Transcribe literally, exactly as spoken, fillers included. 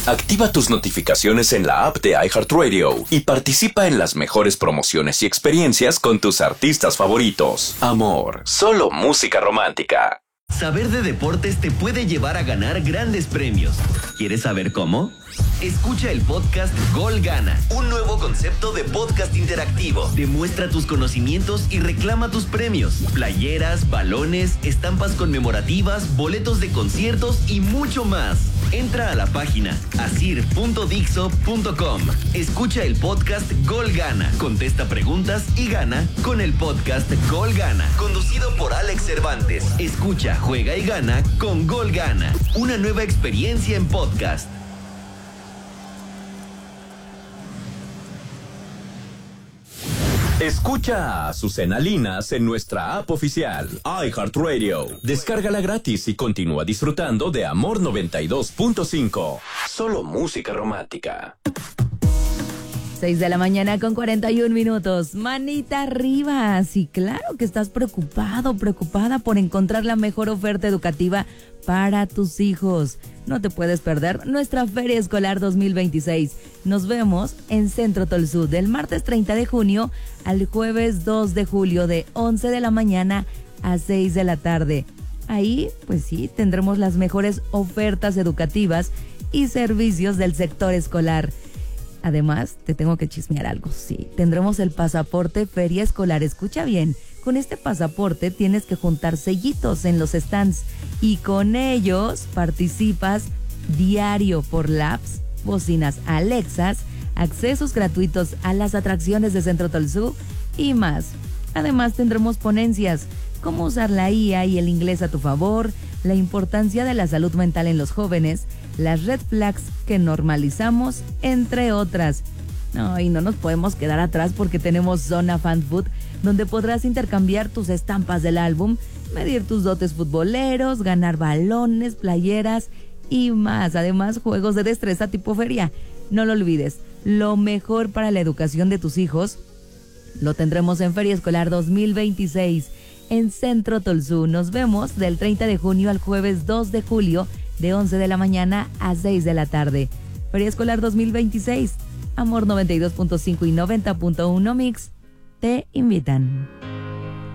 Activa tus notificaciones en la app de iHeartRadio y participa en las mejores promociones y experiencias con tus artistas favoritos. Amor, solo música romántica. Saber de deportes te puede llevar a ganar grandes premios. ¿Quieres saber cómo? Escucha el podcast Gol Gana, un nuevo concepto de podcast interactivo. Demuestra tus conocimientos y reclama tus premios. Playeras, balones, estampas conmemorativas, boletos de conciertos y mucho más. Entra a la página asir punto dixo punto com. Escucha el podcast Gol Gana, contesta preguntas y gana con el podcast Gol Gana, conducido por Alex Cervantes. Escucha, juega y gana con Gol Gana, una nueva experiencia en podcast. Escucha a Azucena Linas en nuestra app oficial, iHeartRadio. Descárgala gratis y continúa disfrutando de Amor noventa y dos punto cinco. Solo música romántica. seis de la mañana con cuarenta y un minutos. Manita arriba. Sí, claro que estás preocupado, preocupada por encontrar la mejor oferta educativa para tus hijos. No te puedes perder nuestra Feria Escolar dos mil veintiséis. Nos vemos en Centro Tolsú del martes treinta de junio al jueves dos de julio de once de la mañana a seis de la tarde. Ahí, pues sí, tendremos las mejores ofertas educativas y servicios del sector escolar. Además, te tengo que chismear algo, sí. Tendremos el pasaporte Feria Escolar. Escucha bien, con este pasaporte tienes que juntar sellitos en los stands y con ellos participas diario por labs, bocinas Alexas, accesos gratuitos a las atracciones de Centro Tolsú y más. Además, tendremos ponencias, cómo usar la I A y el inglés a tu favor, la importancia de la salud mental en los jóvenes, las red flags que normalizamos, entre otras. No, y no nos podemos quedar atrás porque tenemos Zona Fan Food, donde podrás intercambiar tus estampas del álbum, medir tus dotes futboleros, ganar balones, playeras y más. Además, juegos de destreza tipo feria. No lo olvides, lo mejor para la educación de tus hijos lo tendremos en Feria Escolar dos mil veintiséis en Centro Tolsú. Nos vemos del treinta de junio al jueves dos de julio de once de la mañana a seis de la tarde. Feria Escolar dos mil veintiséis. Amor noventa y dos punto cinco y noventa punto uno Mix te invitan.